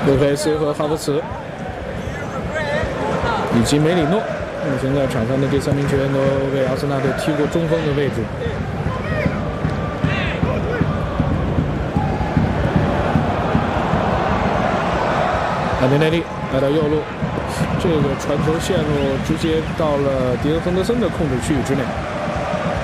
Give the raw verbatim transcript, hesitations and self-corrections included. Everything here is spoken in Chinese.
洛佩斯和哈弗茨以及梅里诺，目前在场上的这三名球员都为阿森纳队踢过中锋的位置。阿内内利来到右路，这个传球线路直接到了迪恩亨德森的控制区域之内。